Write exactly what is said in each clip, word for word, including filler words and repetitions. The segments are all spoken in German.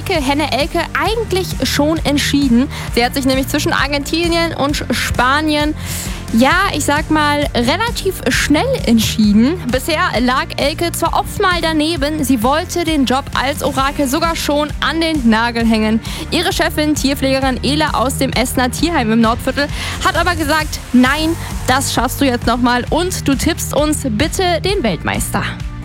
dicke Henne Elke eigentlich schon entschieden. Sie hat sich nämlich zwischen Argentinien und Spanien, ja, ich sag mal, relativ schnell entschieden. Bisher lag Elke zwar oft mal daneben, sie wollte den Job als Orakel sogar schon an den Nagel hängen. Ihre Chefin, Tierpflegerin Ela aus dem Essener Tierheim im Nordviertel, hat aber gesagt, nein, das schaffst du jetzt nochmal und du tippst uns bitte den Weltmeister.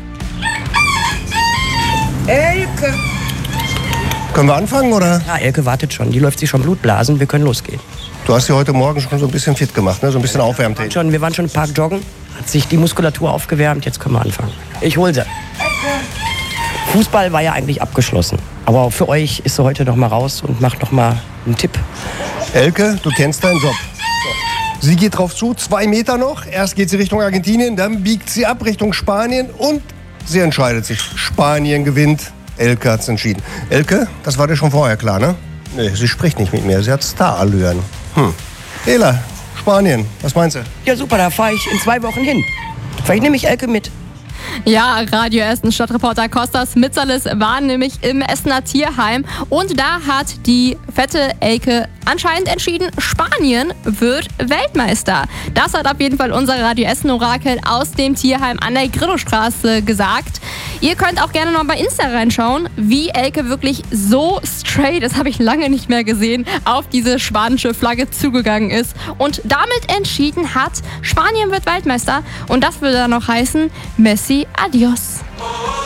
Elke. Können wir anfangen, oder? Ja, Elke wartet schon. Die läuft sich schon Blutblasen. Wir können losgehen. Du hast sie heute Morgen schon so ein bisschen fit gemacht, ne? So ein bisschen aufwärmt. Wir waren schon, wir waren schon im Park joggen. Hat sich die Muskulatur aufgewärmt. Jetzt können wir anfangen. Ich hol sie. Fußball war ja eigentlich abgeschlossen. Aber für euch ist sie heute noch mal raus und macht noch mal einen Tipp. Elke, du kennst deinen Job. Sie geht drauf zu, zwei Meter noch. Erst geht sie Richtung Argentinien, dann biegt sie ab Richtung Spanien und sie entscheidet sich. Spanien gewinnt. Elke hat's entschieden. Elke, das war dir schon vorher klar, ne? Nee, sie spricht nicht mit mir. Sie hat Starallüren. Hm. Ela, Spanien, was meinst du? Ja, super, da fahre ich in zwei Wochen hin. Vielleicht nehme ich Elke mit. Ja, Radio Essen Stadtreporter Kostas Mitzalis war nämlich im Essener Tierheim und da hat die fette Elke anscheinend entschieden, Spanien wird Weltmeister. Das hat auf jeden Fall unser Radio Essen Orakel aus dem Tierheim an der Grillostraße gesagt. Ihr könnt auch gerne noch bei Insta reinschauen, wie Elke wirklich so straight, das habe ich lange nicht mehr gesehen, auf diese spanische Flagge zugegangen ist und damit entschieden hat, Spanien wird Weltmeister und das würde dann noch heißen, Messi, adios.